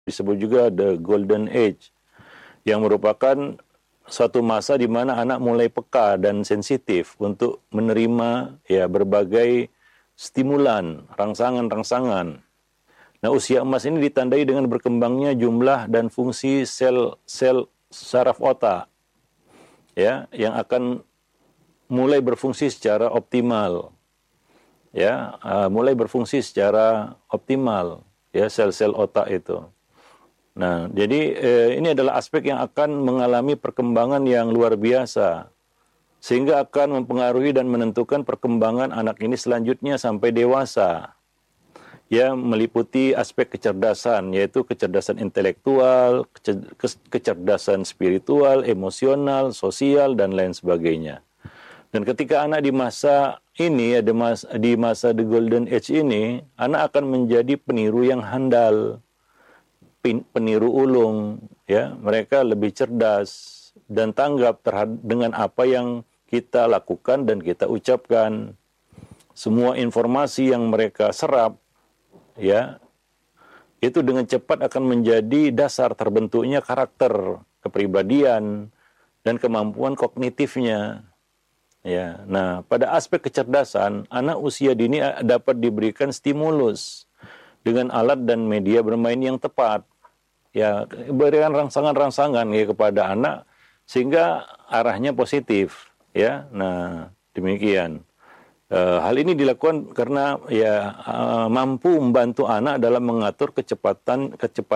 disebut juga the golden age, yang merupakan suatu masa di mana anak mulai peka dan sensitif untuk menerima ya berbagai stimulan, rangsangan-rangsangan. Nah, usia emas ini ditandai dengan berkembangnya jumlah dan fungsi sel-sel saraf otak ya yang akan mulai berfungsi secara optimal. Ya, mulai berfungsi secara optimal ya sel-sel otak itu. Nah, jadi ini adalah aspek yang akan mengalami perkembangan yang luar biasa sehingga akan mempengaruhi dan menentukan perkembangan anak ini selanjutnya sampai dewasa. Ya, meliputi aspek kecerdasan, yaitu kecerdasan intelektual, kecerdasan spiritual, emosional, sosial, dan lain sebagainya. Dan ketika anak di masa ini, di masa the golden age ini, anak akan menjadi peniru yang handal, peniru ulung, ya, mereka lebih cerdas dan tanggap dengan apa yang kita lakukan dan kita ucapkan. Semua informasi yang mereka serap, ya, itu dengan cepat akan menjadi dasar terbentuknya karakter, kepribadian, dan kemampuan kognitifnya. Ya, nah pada aspek kecerdasan, anak usia dini dapat diberikan stimulus dengan alat dan media bermain yang tepat. Ya, berikan rangsangan-rangsangan ya kepada anak sehingga arahnya positif. Ya, nah demikian. Hal ini dilakukan karena ya mampu membantu anak dalam mengatur kecerdasan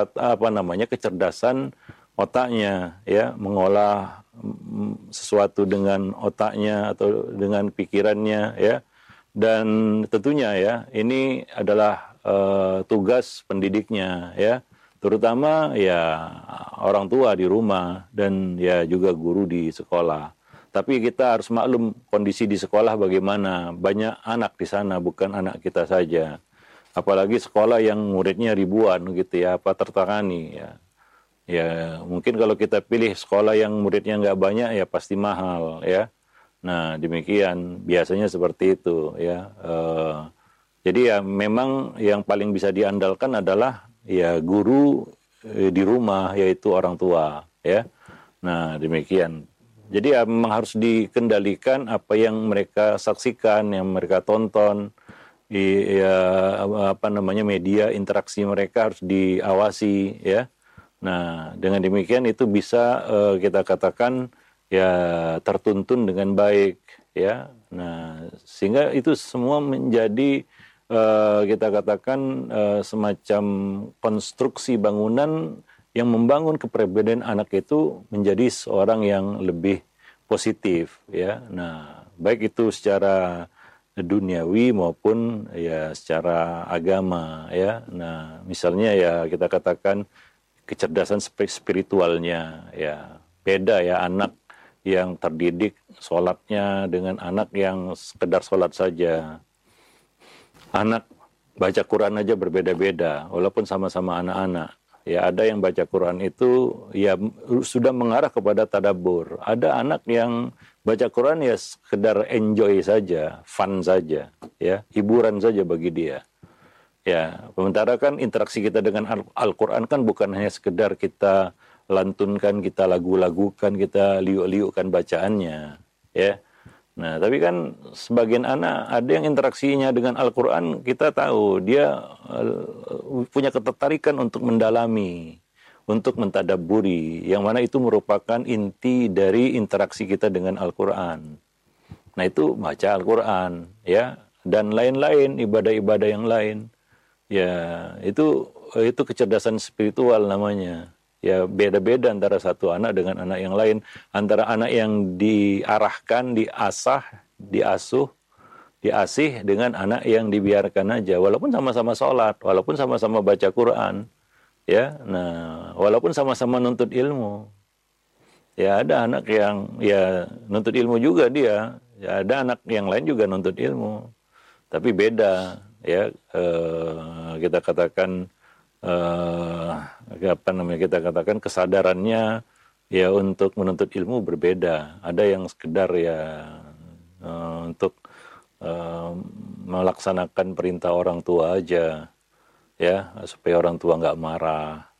otaknya, ya, mengolah sesuatu dengan otaknya atau dengan pikirannya, ya, dan tentunya ya ini adalah tugas pendidiknya, ya, terutama ya orang tua di rumah dan ya juga guru di sekolah. Tapi kita harus maklum kondisi di sekolah bagaimana. Banyak anak di sana, bukan anak kita saja. Apalagi sekolah yang muridnya ribuan gitu ya, apa tertangani ya. Ya mungkin kalau kita pilih sekolah yang muridnya nggak banyak ya pasti mahal ya. Nah demikian, biasanya seperti itu ya. Jadi ya memang yang paling bisa diandalkan adalah ya guru di rumah, yaitu orang tua ya. Nah demikian. Jadi ya memang harus dikendalikan apa yang mereka saksikan, yang mereka tonton, ya apa namanya media interaksi mereka harus diawasi ya. Nah dengan demikian itu bisa kita katakan ya tertuntun dengan baik ya. Nah sehingga itu semua menjadi kita katakan semacam konstruksi bangunan yang membangun kepribadian anak itu menjadi seorang yang lebih positif ya. Nah, baik itu secara duniawi maupun ya secara agama ya. Nah, misalnya ya kita katakan kecerdasan spiritualnya ya. Beda ya anak yang terdidik sholatnya dengan anak yang sekedar sholat saja. Anak baca Quran aja berbeda-beda walaupun sama-sama anak-anak. Ya ada yang baca Quran itu ya sudah mengarah kepada tadabbur. Ada anak yang baca Quran ya sekedar enjoy saja, fun saja, ya hiburan saja bagi dia. Ya, sementara kan interaksi kita dengan Al-Quran kan bukan hanya sekedar kita lantunkan, kita lagu-lagukan, kita liuk-liukkan bacaannya, ya. Nah, tapi kan sebagian anak ada yang interaksinya dengan Al-Quran, kita tahu dia punya ketertarikan untuk mendalami, untuk mentadabburi, yang mana itu merupakan inti dari interaksi kita dengan Al-Quran. Nah, itu baca Al-Quran, ya, dan lain-lain, ibadah-ibadah yang lain. Ya, itu kecerdasan spiritual namanya. Ya beda-beda antara satu anak dengan anak yang lain, antara anak yang diarahkan, diasah, diasuh, diasih dengan anak yang dibiarkan aja, walaupun sama-sama sholat, walaupun sama-sama baca Quran, ya, nah, walaupun sama-sama nuntut ilmu, ya ada anak yang ya nuntut ilmu juga dia, ya ada anak yang lain juga nuntut ilmu, tapi beda, ya, kita katakan kita katakan kesadarannya ya untuk menuntut ilmu berbeda. Ada yang sekedar ya untuk melaksanakan perintah orang tua aja, ya supaya orang tua nggak marah.